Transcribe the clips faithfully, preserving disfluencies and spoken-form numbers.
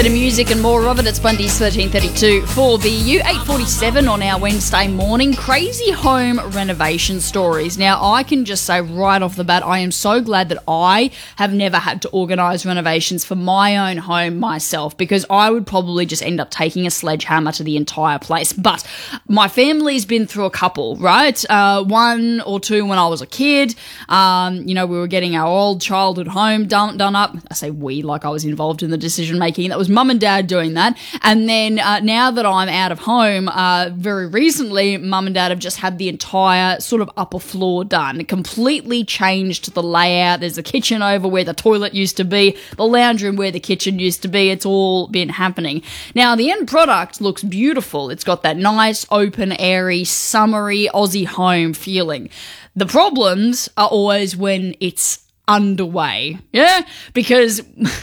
Bit of music and more of it. It's Bundy's thirteen thirty-two for B U. eight forty-seven on our Wednesday morning. Crazy home renovation stories. Now, I can just say right off the bat, I am so glad that I have never had to organise renovations for my own home myself, because I would probably just end up taking a sledgehammer to the entire place. But my family's been through a couple, right? Uh, one or two when I was a kid. Um, you know, we were getting our old childhood home done, done up. I say we like I was involved in the decision making. That was mum and dad doing that. And then uh, now that I'm out of home, uh, very recently, mum and dad have just had the entire sort of upper floor done. Completely changed the layout. There's a kitchen over where the toilet used to be, the lounge room where the kitchen used to be. It's all been happening. Now, the end product looks beautiful. It's got that nice, open, airy, summery Aussie home feeling. The problems are always when it's underway, yeah? Because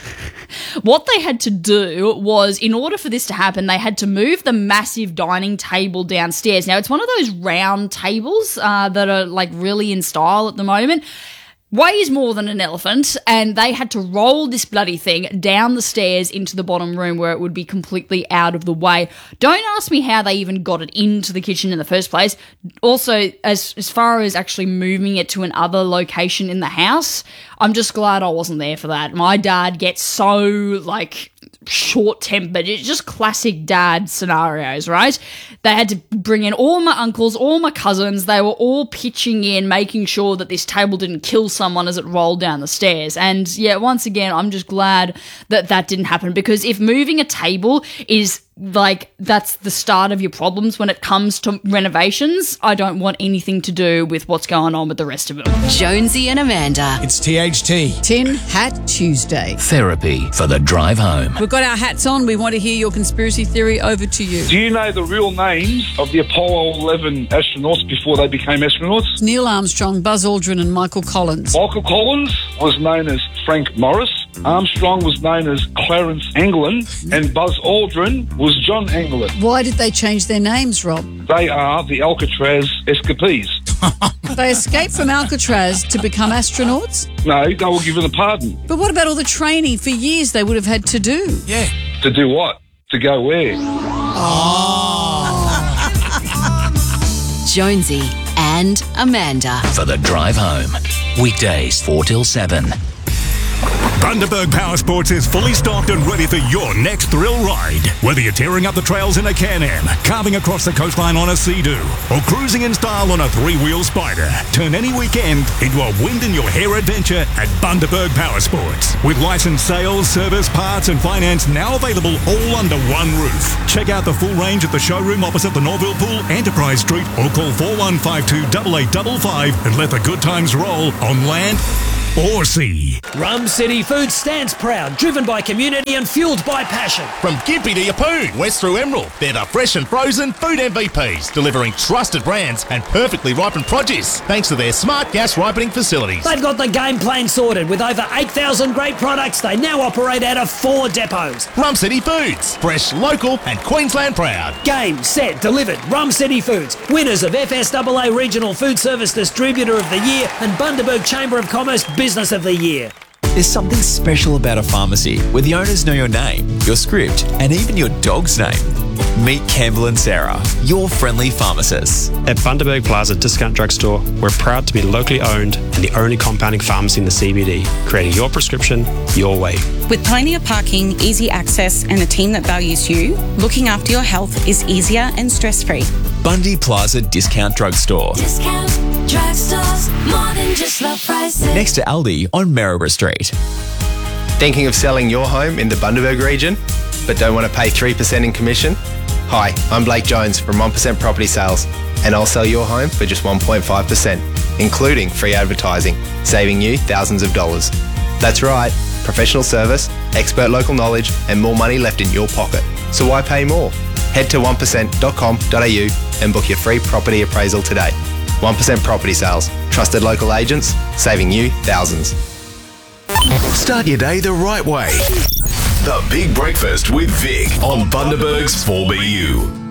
what they had to do was, in order for this to happen, they had to move the massive dining table downstairs. Now, it's one of those round tables uh, that are, like, really in style at the moment. Weighs more than an elephant, and they had to roll this bloody thing down the stairs into the bottom room where it would be completely out of the way. Don't ask me how they even got it into the kitchen in the first place. Also, as as far as actually moving it to another location in the house, I'm just glad I wasn't there for that. My dad gets so, like, short-tempered. It's just classic dad scenarios, right? They had to bring in all my uncles, all my cousins. They were all pitching in, making sure that this table didn't kill someone as it rolled down the stairs. And yeah, once again, I'm just glad that that didn't happen, because if moving a table is like, that's the start of your problems when it comes to renovations, I don't want anything to do with what's going on with the rest of it. Jonesy and Amanda. It's T H T. Tin Hat Tuesday. Therapy for the drive home. We've got our hats on. We want to hear your conspiracy theory. Over to you. Do you know the real names of the Apollo eleven astronauts before they became astronauts? Neil Armstrong, Buzz Aldrin and Michael Collins. Michael Collins was known as Frank Morris. Armstrong was known as Clarence Anglin, and Buzz Aldrin was John Anglin. Why did they change their names, Rob? They are the Alcatraz escapees. They escaped from Alcatraz to become astronauts? No, they were given a pardon. But what about all the training for years they would have had to do? Yeah. To do what? To go where? Jonesy and Amanda. For the drive home. Weekdays four till seven. Bundaberg Power Sports is fully stocked and ready for your next thrill ride. Whether you're tearing up the trails in a Can-Am, carving across the coastline on a Sea-Doo, or cruising in style on a three-wheel Spider, turn any weekend into a wind-in-your-hair adventure at Bundaberg Power Sports. With licensed sales, service, parts and finance now available all under one roof. Check out the full range at the showroom opposite the Norville Pool, Enterprise Street, or call four one five two, eight eight five five and let the good times roll on land or sea. Rum City Foods stands proud, driven by community and fueled by passion. From Gympie to Yeppoon, west through Emerald, they're the fresh and frozen food M V Ps, delivering trusted brands and perfectly ripened produce, thanks to their smart gas ripening facilities. They've got the game plan sorted. With over eight thousand great products, they now operate out of four depots. Rum City Foods, fresh, local and Queensland proud. Game, set, delivered. Rum City Foods, winners of F S A A Regional Food Service Distributor of the Year and Bundaberg Chamber of Commerce Business of the Year. There's something special about a pharmacy where the owners know your name, your script, and even your dog's name. Meet Campbell and Sarah, your friendly pharmacists. At Bundaberg Plaza Discount Drugstore, we're proud to be locally owned and the only compounding pharmacy in the C B D, creating your prescription your way. With plenty of parking, easy access, and a team that values you, looking after your health is easier and stress-free. Bundy Plaza Discount Drugstore. Discount drugstores, more than just low prices. Next to Aldi on Maryborough Street. Thinking of selling your home in the Bundaberg region, but don't want to pay three percent in commission? Hi, I'm Blake Jones from one percent Property Sales, and I'll sell your home for just one point five percent, including free advertising, saving you thousands of dollars. That's right, professional service, expert local knowledge, and more money left in your pocket. So why pay more? Head to one percent dot com dot a u and book your free property appraisal today. one percent Property Sales, trusted local agents, saving you thousands. Start your day the right way. The Big Breakfast with Vic on Bundaberg's four B U.